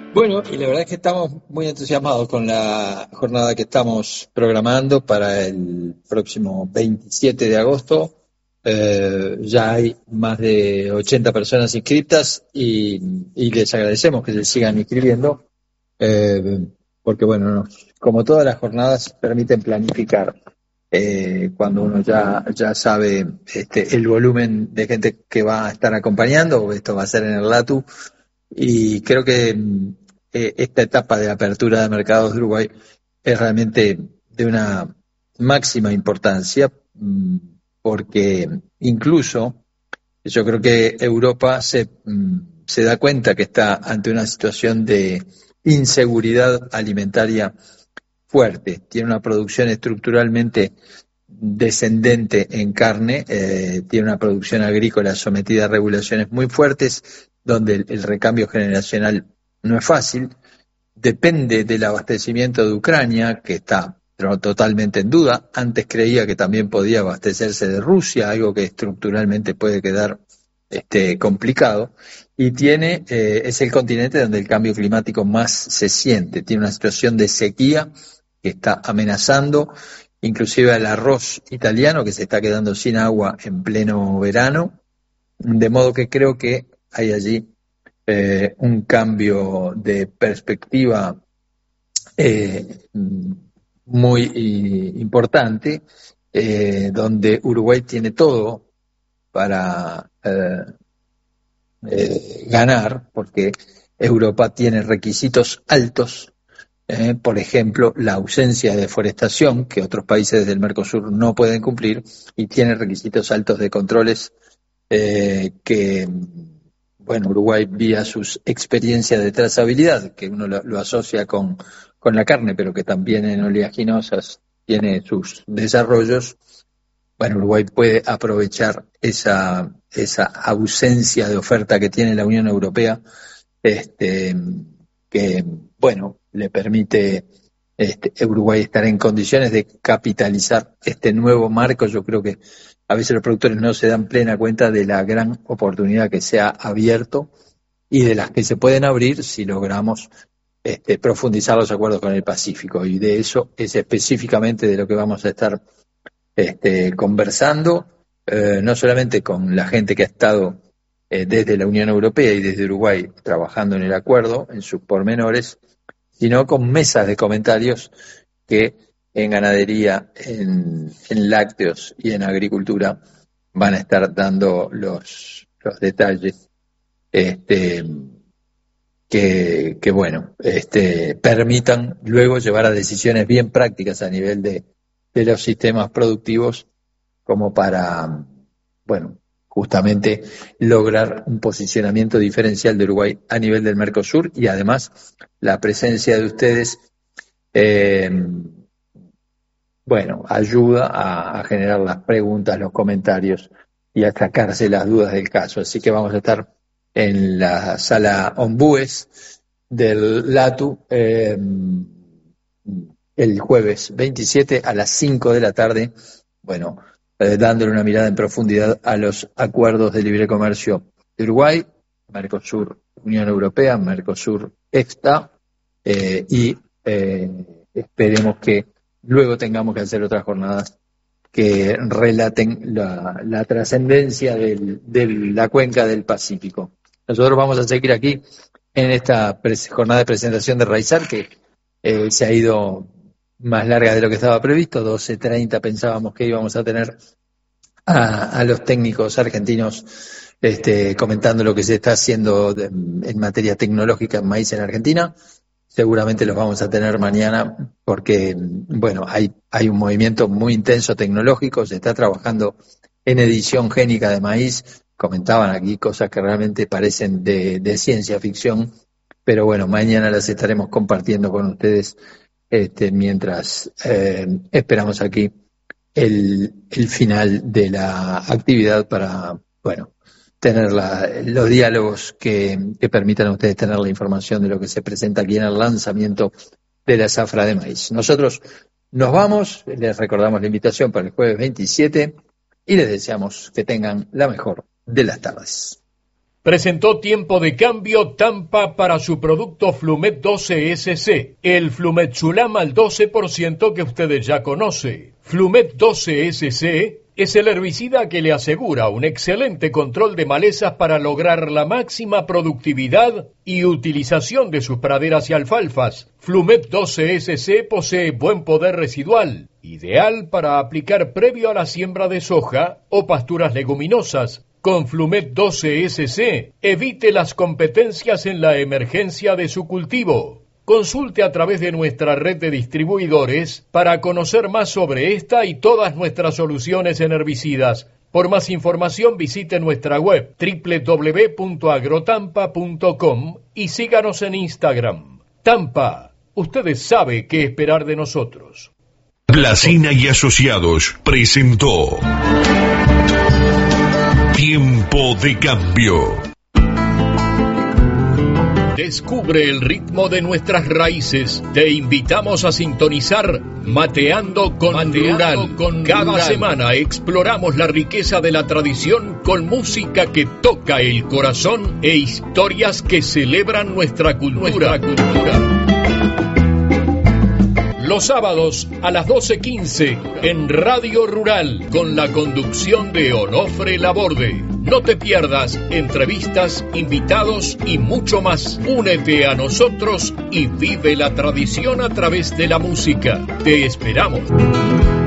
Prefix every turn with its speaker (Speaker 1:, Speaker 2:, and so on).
Speaker 1: Bueno, y la verdad es que estamos muy entusiasmados con la jornada que estamos programando para el próximo 27 de agosto. Ya hay más de 80 personas inscritas y les agradecemos que se sigan inscribiendo, eh, porque bueno, como todas las jornadas permiten planificar. Cuando uno ya sabe el volumen de gente que va a estar acompañando, esto va a ser en el LATU, y creo que esta etapa de apertura de mercados de Uruguay es realmente de una máxima importancia, porque incluso yo creo que Europa se da cuenta que está ante una situación de inseguridad alimentaria fuerte, tiene una producción estructuralmente descendente en carne, tiene una producción agrícola sometida a regulaciones muy fuertes, donde el recambio generacional no es fácil, depende del abastecimiento de Ucrania, que está totalmente en duda. Antes creía que también podía abastecerse de Rusia, algo que estructuralmente puede quedar complicado. Y es el continente donde el cambio climático más se siente. Tiene una situación de sequía que está amenazando inclusive al arroz italiano, que se está quedando sin agua en pleno verano. De modo que creo que hay allí un cambio de perspectiva eh, muy importante, donde Uruguay tiene todo para ganar, porque Europa tiene requisitos altos, por ejemplo, la ausencia de deforestación, que otros países del Mercosur no pueden cumplir, y tiene requisitos altos de controles que, bueno, Uruguay, vía sus experiencias de trazabilidad, que uno lo asocia con la carne, pero que también en oleaginosas tiene sus desarrollos. Bueno, Uruguay puede aprovechar esa ausencia de oferta que tiene la Unión Europea, este, que, bueno, le permite Uruguay estar en condiciones de capitalizar este nuevo marco. Yo creo que a veces los productores no se dan plena cuenta de la gran oportunidad que se ha abierto y de las que se pueden abrir si logramos profundizar los acuerdos con el Pacífico. Y de eso es específicamente de lo que vamos a estar conversando, no solamente con la gente que ha estado desde la Unión Europea y desde Uruguay trabajando en el acuerdo, en sus pormenores, sino con mesas de comentarios que en ganadería, en lácteos y en agricultura van a estar dando los detalles este, bueno, permitan luego llevar a decisiones bien prácticas a nivel de los sistemas productivos, como para, bueno, justamente lograr un posicionamiento diferencial de Uruguay a nivel del Mercosur, y además la presencia de ustedes, eh, bueno, ayuda a generar las preguntas, los comentarios y a sacarse las dudas del caso. Así que vamos a estar en la sala Ombúes del LATU el jueves 27 a las 5 de la tarde, bueno, dándole una mirada en profundidad a los acuerdos de libre comercio de Uruguay, Mercosur, Unión Europea, Mercosur EFTA, y esperemos que luego tengamos que hacer otras jornadas que relaten la trascendencia de la cuenca del Pacífico. Nosotros vamos a seguir aquí en esta jornada de presentación de Raizar, que se ha ido más larga de lo que estaba previsto. 12:30 pensábamos que íbamos a tener a los técnicos argentinos comentando lo que se está haciendo en materia tecnológica en maíz en Argentina. Seguramente los vamos a tener mañana porque, bueno, hay un movimiento muy intenso tecnológico, se está trabajando en edición génica de maíz. Comentaban aquí cosas que realmente parecen de ciencia ficción, pero bueno, mañana las estaremos compartiendo con ustedes mientras esperamos aquí el final de la actividad para, bueno, tener los diálogos que permitan a ustedes tener la información de lo que se presenta aquí en el lanzamiento de la zafra de maíz. Nosotros nos vamos, les recordamos la invitación para el jueves 27 y les deseamos que tengan la mejor de las tardes.
Speaker 2: presentó Tiempo de Cambio Tampa para su producto Flumet 12SC, el Flumetsulam al 12% que ustedes ya conoce. Flumet 12SC es el herbicida que le asegura un excelente control de malezas para lograr la máxima productividad y utilización de sus praderas y alfalfas. Flumet 12SC posee buen poder residual, ideal para aplicar previo a la siembra de soja o pasturas leguminosas. Con Flumet 12SC, evite las competencias en la emergencia de su cultivo. Consulte a través de nuestra red de distribuidores para conocer más sobre esta y todas nuestras soluciones en herbicidas. Por más información visite nuestra web www.agrotampa.com y síganos en Instagram. Tampa, ustedes saben qué esperar de nosotros.
Speaker 3: Placina y Asociados presentó Tiempo de Cambio.
Speaker 2: Descubre el ritmo de nuestras raíces. Te invitamos a sintonizar Mateando con Rural. Cada semana exploramos la riqueza de la tradición con música que toca el corazón e historias que celebran nuestra cultura. Los sábados a las 12:15 en Radio Rural con la conducción de Onofre Laborde. No te pierdas entrevistas, invitados y mucho más. Únete a nosotros y vive la tradición a través de la música. Te esperamos.